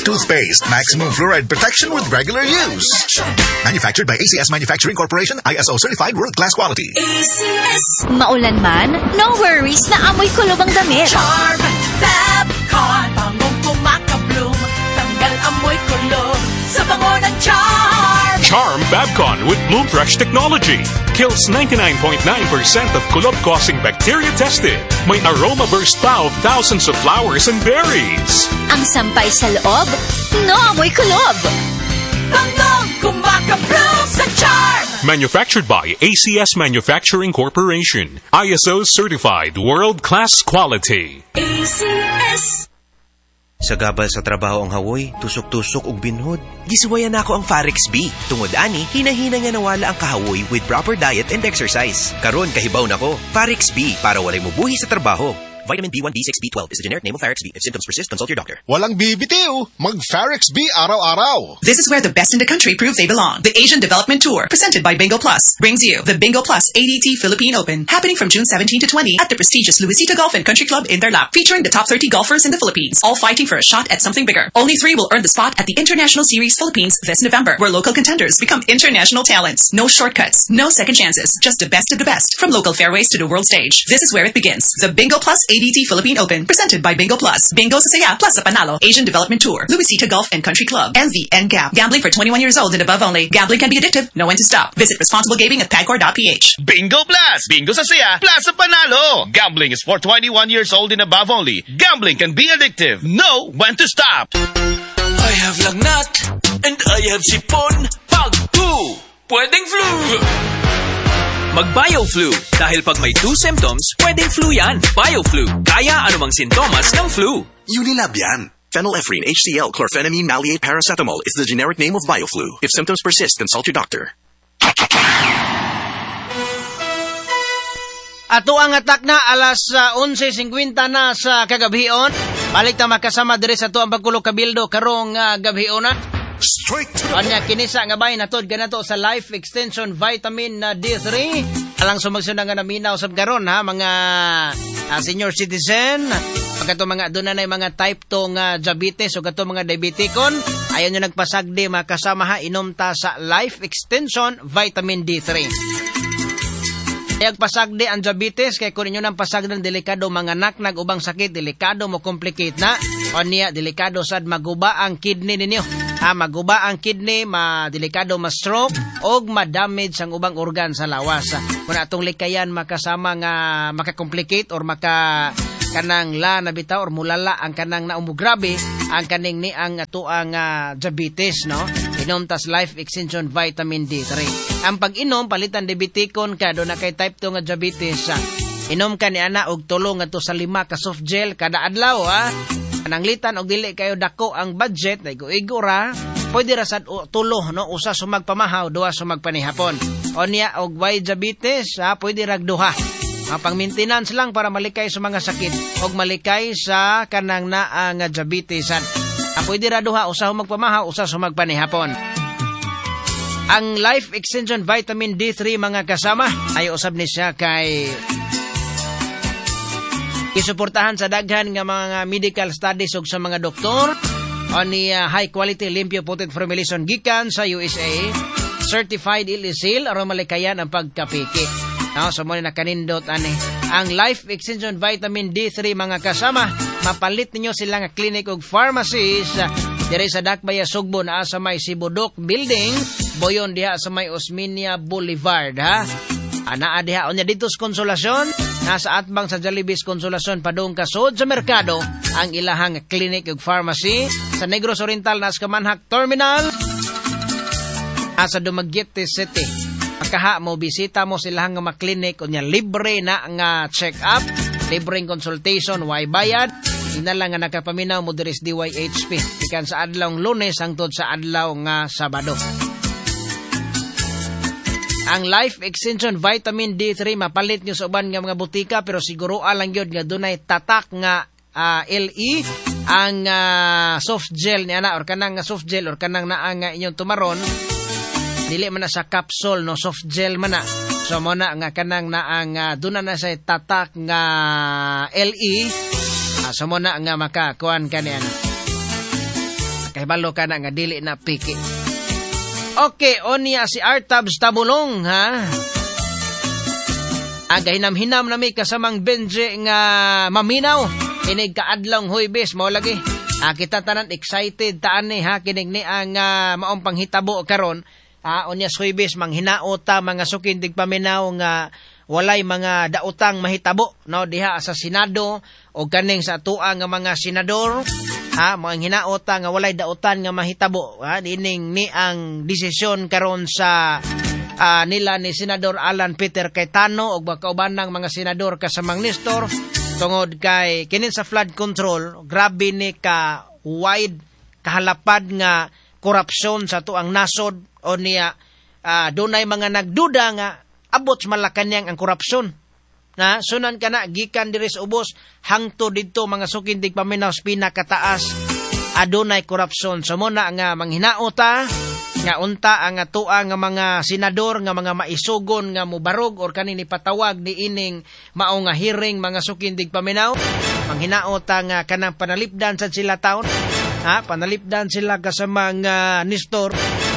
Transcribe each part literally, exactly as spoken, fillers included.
Toothpaste. Maximum fluoride protection with regular use. Manufactured by A C S Manufacturing Corporation. I S O certified world-class quality. A C S. Maulan man, no worries na amoy kulob ang damit. Charm Fabcon. Bangong kumaka-bloom. Tanggal amoy kulob sa bango ng Charm. Charm Fabcon with Bloom Fresh technology. Kills ninety-nine point nine percent of kulob-causing bacteria tested. May aroma burst pa of thousands of flowers and berries. Ang sampay sa loob, no amoy kulob. Bangong kumaka-bloom sa Charm. Manufactured by A C S Manufacturing Corporation. I S O certified world-class quality. A C S. Sa gabal sa trabaho ang hawoy, tusok-tusok ug binhod. Gisuwayan nako ang Farex B. Tungod ani, hinahina nga nawala ang kahawoy with proper diet and exercise. Karon kahibaw nako, Farex B para walay mubuhi sa trabaho. Vitamin B one, B six, B twelve is the generic name of Farex B. If symptoms persist, consult your doctor. Walang bibitiw, mag-Farex B araw-araw. This is where the best in the country prove they belong. The Asian Development Tour, presented by Bingo Plus, brings you the Bingo Plus A D T Philippine Open, happening from June seventeenth to twentieth at the prestigious Luisita Golf and Country Club in Tarlac, featuring the top thirty golfers in the Philippines, all fighting for a shot at something bigger. Only three will earn the spot at the International Series Philippines this November, where local contenders become international talents. No shortcuts, no second chances, just the best of the best, from local fairways to the world stage. This is where it begins. The Bingo Plus A D T Philippine Open, presented by Bingo Plus. Bingo sa saya plus sa panalo. Asian Development Tour, Luisita Golf and Country Club, and the N G A P. Gambling for twenty-one years old and above only. Gambling can be addictive. Know when to stop. Visit responsible gaming at pagcor dot p h. Bingo Plus! Bingo sa saya plus sa panalo. Gambling is for twenty-one years old and above only. Gambling can be addictive. Know when to stop. I have lagnat and I have sipon. Pag two, pwedeng flu. Mag-BioFlu. Dahil pag may two symptoms, pwedeng flu yan. BioFlu. Kaya anumang sintomas ng flu. Unilab yan. Phenylephrine, H C L, chlorphenamine, maleate, paracetamol is the generic name of BioFlu. If symptoms persist, consult your doctor. Ato ang atak na alas uh, eleven fifty na sa kagabhion. Balik ta makasama diri sa ato ang pagkulo kabildo karong uh, gabhion na. Straight to the Anya kinisa nga bay natod ganato sa Life Extension Vitamin na D three. Alang sumagsuna nga naminaw sab karon ha mga uh, senior citizen, pagkato mga aduna na mga type two nga diabetes o kato mga diabetikon, ayon nyo nagpasagdi makasama ha inom ta sa Life Extension Vitamin D three. Ayag pasagdi ang diabetes kay kun inyo nang pasagdan delikado mga anak nag-ubang sakit, delikado mo complicate na o niya delikado sad maguba ang kidney ninyo. Ha, maguba ang kidney, ma-delikado ma-stroke og ma-damage ang ubang organ sa lawas. Kung atong likayan makasama nga maka-complicate or maka kanang la nabitaw or mulala ang kanang naumugrabe ang kaning ni ang ato ang uh, diabetes, no? Inom tas Life Extension Vitamin D three. Ang pag-inom palitan diabetikon ka do na kay type two nga diabetes. Uh, inom ka ni ana og tulo nga to sa lima ka soft gel kada adlaw, ha. Nanglitan og dili kayo dako ang budget, igo-igo ra, pwede ra sad tulo, no? Usa sumagpamahaw, duha sumagpanihapon. O niya og way diabetes, ha, pwede ra duha. Ang pang-maintenance lang para malikay sa mga sakit og malikay sa kanang naa nga diabetesan. Ah, pwede ra duha, usa sumagpamahaw, usa sumagpanihapon. Ang Life Extension Vitamin D three mga kasama ay usab ni siya kay isuportahan sa daghan nga mga medical studies ug sa mga doktor on ni uh, high quality limpyo potent formulation gikan sa U S A, certified ilisil aron malikayan ang pagkapiki. No, so mo na kanindot ani ang Life Extension Vitamin D three mga kasama, mapalit ninyo sila nga clinic ug pharmacies uh, dire sa Dakbaya Sugbo na sa may Sibudok Building, Boyon diha sa may Osmeña Boulevard, ha. Ana adiha onya dito sa Konsolasyon, nasa atbang sa Jollibee Konsolasyon padung kasod sa merkado ang ilahang clinic ug pharmacy sa Negros Oriental nas Kamanhak Terminal asa Dumaguete City. Makaha mo bisita mo silahang nga clinic onya libre na nga check up, libreng consultation, way bayad. Ina lang nga nakapaminaw mo diri sa D Y H P ikan sa adlawng Lunes hangtod sa adlaw nga Sabado. Ang Life Extension Vitamin D three mapalit nyo sa uban nga mga butika pero siguro alang yun nga dunay tatak nga uh, L E ang uh, soft gel ni ana or kanang nga soft gel or kanang naa nga inyong tumaron dili man na sa capsule, no, soft gel man na. So mo na nga kanang naa nga duna na sa tatak nga L E, uh, so mo na nga makakuan ka ni ana. kahibalo ka na nga dili na piki. Okay, onya si Artabs Tabulong, ha? Aga hinam-hinam na may kasamang Benji nga maminaw. Inig kaadlong Huwebes, mo lagi. Ah, kita tanan excited taan ni, ha? Kinig ni ang uh, maong panghitabo karon. Ah, onya Huwebes, manghinaota mga sukindig paminaw nga walay mga daotang mahitabo, no? Diha sa Senado o kaning sa tuang nga mga senador. Ha, mga hinaota nga walay daotan nga mahitabo, ha, dining ni ang desisyon karon sa uh, nila ni Senador Alan Peter Cayetano ug kauban ng mga senador kasamang Nestor tungod kay kinin sa flood control. Grabe ni ka wide kahalapad nga korupsyon sa tuang nasod o niya uh, dunay mga nagduda nga abot sa Malacañang ang korupsyon. Na sunan ka na gikan diri sa ubos hangto didto mga sukindig paminaw sa pinakataas adunay korupsyon. So muna nga manghinaota nga unta ang tua nga mga senador nga mga maisugon nga mubarog or kanini patawag ni ining mao nga hearing mga sukindig paminaw. Manghinaota nga kanang panalipdan sa sila taon, ha, panalipdan sila kasama nga Nestor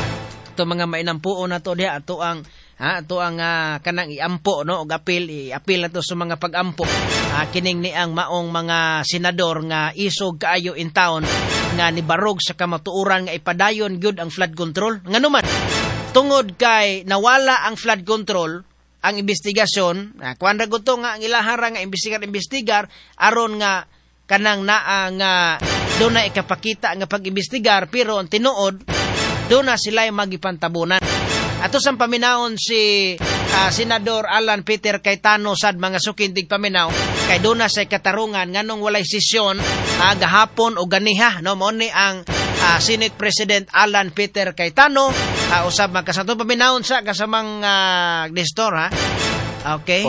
to mga mainampuon na to diha ato ang ha, ito ang uh, kanang iampo, no, og apil, i-apil na to sa mga pag-ampo. Uh, kining ni ang maong mga senador nga isog kaayo in town nga nibarog sa kamatuuran nga ipadayon gyud ang flood control. Nganuman, tungod kay nawala ang flood control, ang investigasyon, uh, kuan ra guto nga ang ilahara nga investigar-investigar aron nga kanang naa nga do na ikapakita nga pag-investigar pero ang tinuod do na sila magipantabunan. Ato sang paminaon si uh, Senador Alan Peter Cayetano sad mga sukindig paminaw kay do na sa katarungan nganong walay sesyon uh, gahapon o ganiha, no, mo ni ang uh, Senate President Alan Peter Cayetano uh, usab magkasanto paminaon sa kasamang uh, Nestor, ha. Okay.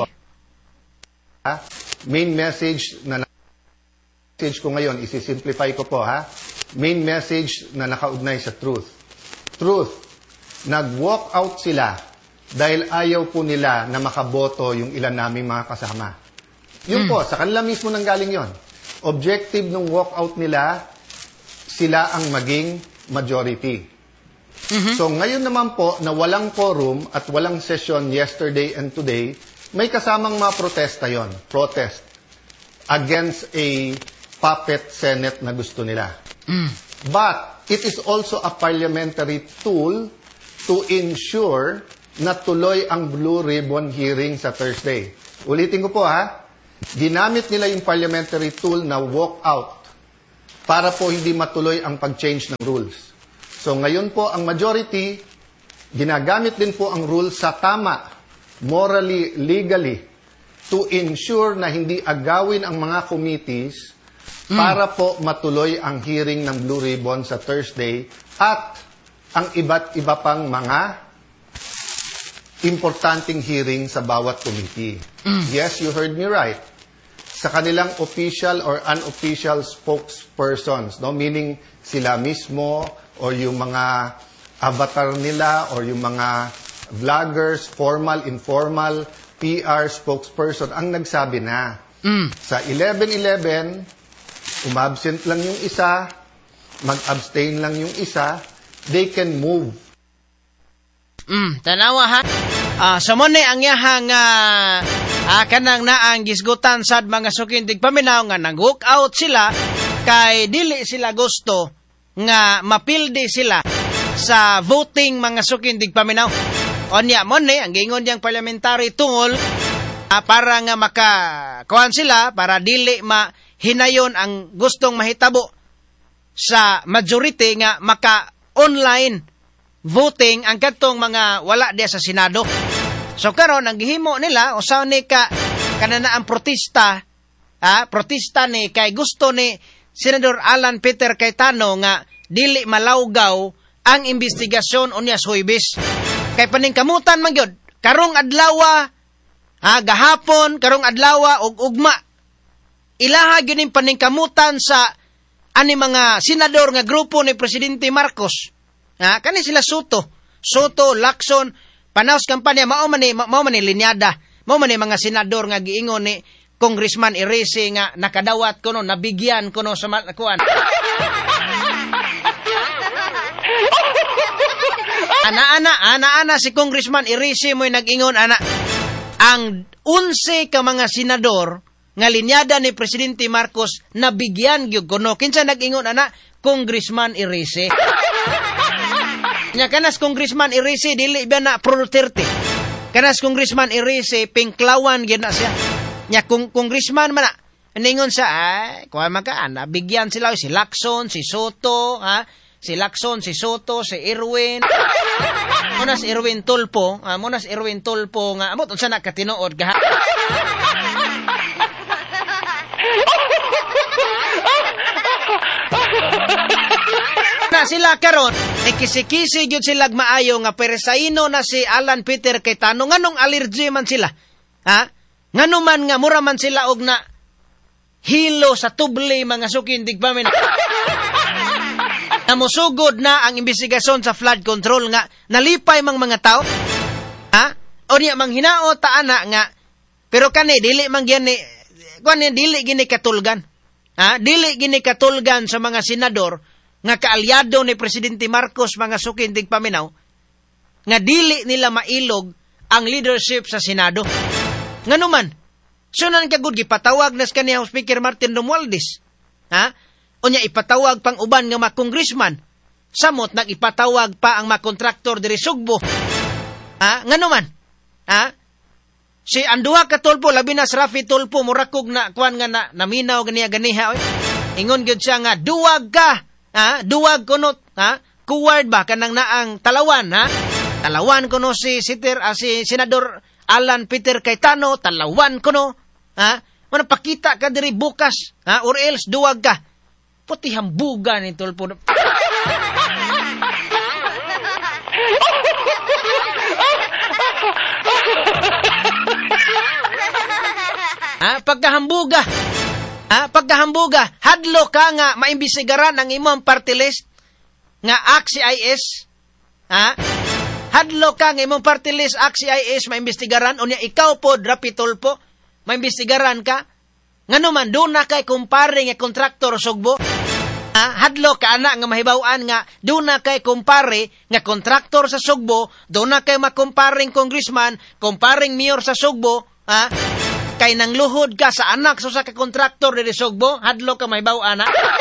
Main message na message ko ngayon isi-simplify ko po, ha. Main message na nakaugnay sa truth. Truth. Nag-walk out sila dahil ayaw po nila na makaboto yung ilan naming mga kasama. Yun mm. po, sa kanila mismo nanggaling yon. Objective ng walk out nila, sila ang maging majority. Mm-hmm. So ngayon naman po, na walang quorum at walang session yesterday and today, may kasamang mga protesta yon. Protest against a puppet Senate na gusto nila. Mm. But it is also a parliamentary tool to ensure na tuloy ang Blue Ribbon hearing sa Thursday. Ulitin ko po, ha. Ginamit nila yung parliamentary tool na walk out para po hindi matuloy ang pag-change ng rules. So ngayon po, ang majority, ginagamit din po ang rules sa tama, morally, legally, to ensure na hindi agawin ang mga committees mm. para po matuloy ang hearing ng Blue Ribbon sa Thursday at ang iba't iba pang mga importanteng hearing sa bawat committee. Mm. Yes, you heard me right. Sa kanilang official or unofficial spokespersons, no, meaning sila mismo or yung mga avatar nila or yung mga vloggers, formal, informal, P R spokesperson ang nagsabi na. Mm. Sa eleven eleven, umabsent lang yung isa, mag-abstain lang yung isa, they can move. Mm, tanawa, ha. Ah, sa mo ni ang yahang uh, ah, kanang naang gisgutan sad mga sukindig paminaw nga nag-walk out sila kay dili sila gusto nga mapildi sila sa voting mga sukindig paminaw. Onya mo ni ang gingon diyang parliamentary tungol ah, para nga makakuan sila para dili mahinayon ang gustong mahitabo sa majority nga maka online voting ang katong mga wala diya sa Senado. So karon ang gihimo nila usaw ni ka kanana ang protesta, ha, protesta ni kay gusto ni Senador Alan Peter Cayetano nga dili malawgaw ang investigasyon unya sa Huwebes. Kay paningkamutan man gyud karong adlaw, ha, gahapon karong adlaw ug ugma ilaha gyud ning paningkamutan sa ani mga senador nga grupo ni Presidente Marcos. Ha, kani sila Soto, Soto, Lacson, panaos kampanya mao man ni mao man ni linyada, mao man ni mga senador nga giingon ni Congressman Irese nga nakadawat kuno nabigyan kuno sa kuan. ana-ana si Congressman Irice mo'y nag-ingon, ana, ang unse ka mga senador nga linyada ni Presidente Marcos nabigyan gyud kuno. Kinsa nag-ingon, ana? Congressman Irice. Nya kanas Congressman Irice dili ba na pro Duterte. Kanas Congressman Irice pinklawan gyud na siya. Nya kung Congressman man na ningon sa ay kuha man ka ana bigyan sila si Lacson, si Soto, ha? Si Lacson, si Soto, si Erwin. Munas Erwin Tulpo, ah, munas Erwin Tulpo nga amot unsa na katinood ga. Na sila karon ikisi-kisi gyud sila maayo nga peresaino na si Alan Peter Cayetano nganong allergy man sila. Ha? Ngano man nga mura man sila og na hilo sa tubli mga sukindig pa min. Namusugod na ang investigasyon sa flood control nga nalipay mang mga tao. Ha? O niya mang hinao taana nga pero kani dili man gyud ni kani dili gini katulgan. Ha? Dili gini katulgan sa mga senador nga kaalyado ni Presidente Marcos mga sukindig paminaw nga dili nila mailog ang leadership sa Senado. Ngano man? Sunan kagud gipatawag nas kaniya Speaker Martin Romualdez. Ha? Unya ipatawag pang uban nga mga congressman. Samot nang ipatawag pa ang mga kontraktor diri Sugbo. Ha? Ngano man? Ha? Si anduha ka Tulpo, labi na si Rafi Tulpo, murakog na kuan nga na naminaw ganiya ganiha. Oy. Ingon gyud siya nga duwag ka. Ha? Duwag kunot, ha? Kuward ba kanang naang talawan, ha? Talawan kuno si Sitter, ah, si Senador Alan Peter Cayetano, talawan kuno, ha? Manapakita ka diri bukas, ha? Or else duwag ka. Puti hambugan ni Tulpo. Ha? Pagkahambuga. Ha? Pagkahambuga, hadlo ka nga maimbisigaran ang imong party list nga A C I S. Ha? Hadlo ka nga imong party list A C I S maimbestigaran unya ikaw pod Rapi Tulpo maimbestigaran ka. Ngano man do na kay kumpare nga kontraktor Sugbo. Ha? Hadlo ka ana nga mahibaw-an nga do na kay kumpare nga kontraktor sa Sugbo, do na kay makumparing congressman, kumparing mayor sa Sugbo, ha? Kay nang luhod ka sa anak so sa ka kontraktor diri Sugbo, hadlo ka mahibaw ana.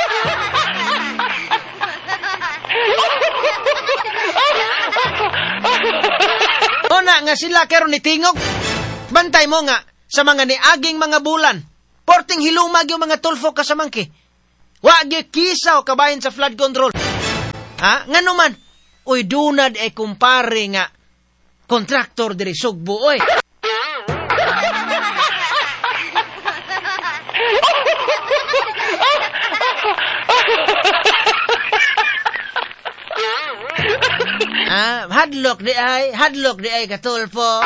Una nga sila karon ni tingog. Bantay mo nga sa mga niaging mga bulan. Porting hilumag yung mga tulfo kasamangki. Wa gyud kisa o kabayan sa flood control. Ha? Ngano man? Uy dunad ay kumpare nga kontraktor diri Sugbo oy. Ah, hadlok di ay, hadlok di ay katulpo.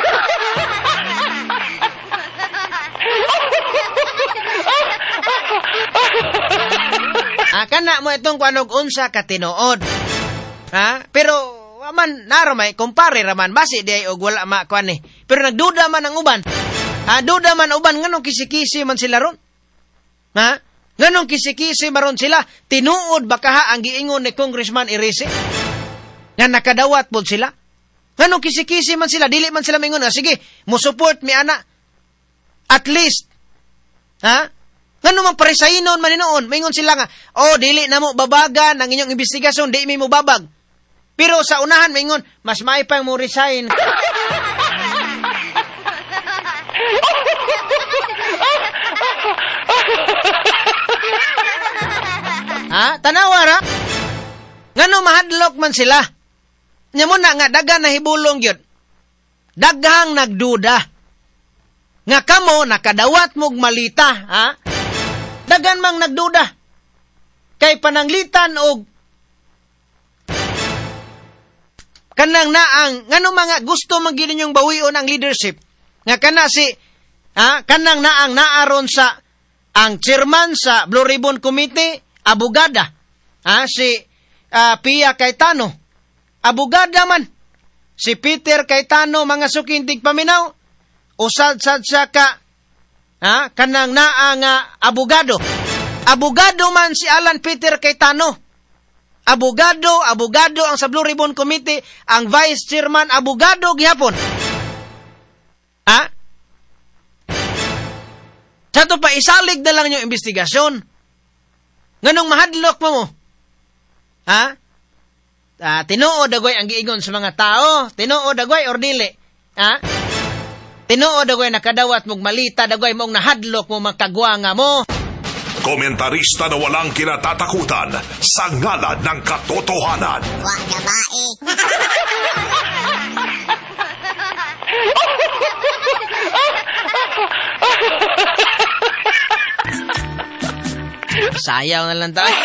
Ah, kana mo itong kuanog unsa ka tinuod. Ha? Pero man naramay kumpare raman basi di ay og wala ma kuan ni. Pero nagduda man ang uban. Ha, duda man uban nganong kisi-kisi man sila ron. Ha? Nganong kisi-kisi maron sila tinuod baka ang giingon ni Congressman Irice. Nga nakadawat po sila. Nganong kisi-kisi man sila, dili man sila mingon, sige, mo support mi ana. At least, ha? Ngano man parisainon man noon, mingon sila nga, oh, dili na mo babagan ang inyong investigasyon, di mi mo babag. Pero sa unahan, mingon, mas maipang mo resign. Ha? Tanawara? Ngano mahadlok man sila? Nya mo na nga dagan na hibulong yun. Daghang nagduda. Nga kamo nakadawat mog malita, ha? Dagan mang nagduda. Kay pananglitan og kanang naang ngano mga gusto man gid ninyong bawion ang leadership. Nga kana si ha, kanang naang naaron sa ang chairman sa Blue Ribbon Committee, abogada. Ha, si uh, Pia Cayetano. Abogada man. Si Peter Cayetano, mga sukintig paminaw. Usad-sad siya ka, ha, kanang naa nga abogado. Abogado man si Alan Peter Cayetano. abogado, abogado ang sa Blue Ribbon Committee, ang vice chairman, abogado gihapon. Ha? Sa to pa, isalig na lang yung investigasyon. Nganong mahadlok mo mo? Ha? Ah, tinuod dagoy ang giingon sa mga tao. Tinuod dagoy or dili. Ha? Tinuod dagoy nakadawat mong malita, dagoy mong nahadlok mo magkagwanga mo. Komentarista na walang kinatatakutan sa ngalan ng katotohanan. Wag na ba eh. Sayaw na lang tayo.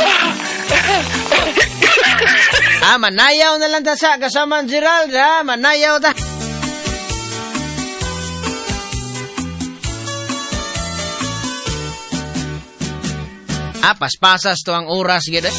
Ah, manayaw na lang ta sa kasama ang Gerald, ha? Manayaw ta. Ah, paspasas to ang oras, gede.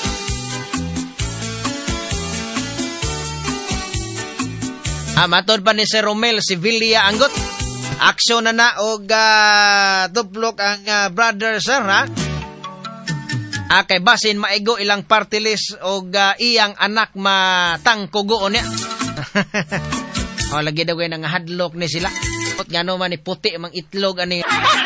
Ah, matod pa ni Sir Romel Sevilla Anggot. Aksyon na na og uh, tuplok ang uh, brother, sir, ha? Ah, kay basin maigo ilang party list og uh, iyang anak matangkugoon niya. O, lagi daw kayo nang hadlok ni sila. Ot nga naman ni puti mang itlog ani.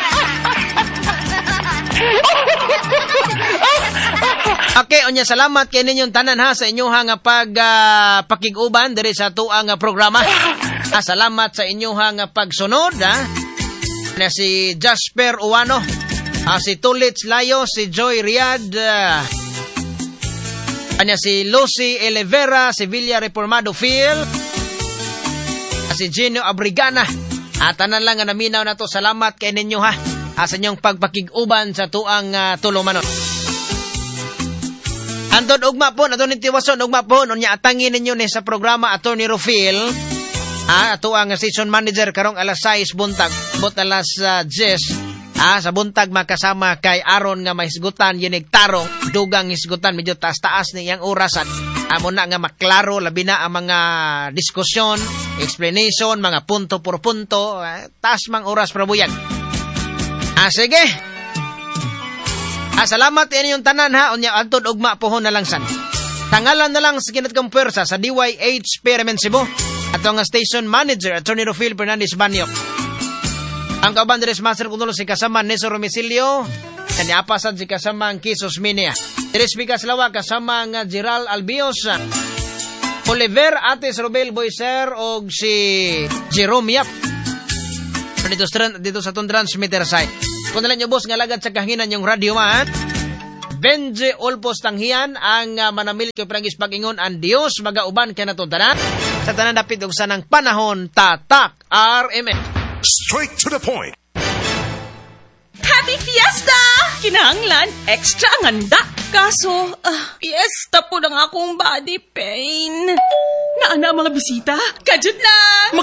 Okay, onya salamat kay ninyong tanan ha sa inyo nga pag uh, pakiguban diri sa tuang uh, programa. Ah, salamat sa inyo nga pagsunod, ha. Na si Jasper Uwano, ah, si Tulits Layo, si Joy Riad, uh, anya si Lucy Elevera, si Villa Reformado Phil, ah, si Gino Abrigana. At tanan lang nga naminaw na to, salamat kay ninyo ha. Ah, sa inyong pagpakiguban sa tuang uh, tulumanon. Anton ugma po, ato ni Tiwason, ugma po, unya atangin ninyo ni sa programa Attorney Rufil, ah, ato ang station manager karong alas sais buntag, bot alas uh, diyes, ah, sa buntag makasama kay Aaron nga mahisgutan, yinig tarong, dugang hisgutan, medyo taas-taas na iyang orasan, amo na nga maklaro, labi na ang mga diskusyon, explanation, mga punto por punto, ah, taas mang oras prabuyan. Ah, sige. Ah, salamat yan yung tanan ha. Unya, antod ugma po ho na lang san. Tangalan na lang sa kinat kong pwersa sa D Y H Pyramid Cebu. At ang station manager, Attorney Rufil Fernandez Banyok. Ang kabanderes master kunulo si kasama Neso Romicilio. Kanyapasad si kasama ang Kisos Minia. Teres Bigas Lawa kasama ang Gerald Albios. Oliver Ates Robel Boyser o si Jerome Yap. Dito, dito sa itong transmitter site. Kung nalang nyo boss nga lagad sa kahinan yung radio man. Benje Olpos Tanghian ang uh, manamil ko prangis pag-ingon ang Diyos magauban kaya natong tanan. Sa tanan dapit og sanang panahon tatak R M F. Straight to the point. Happy Fiesta! Kinahanglan, extra ang handa. Kaso, uh, fiesta po ng akong body pain. Naana mga bisita? Kajud lang!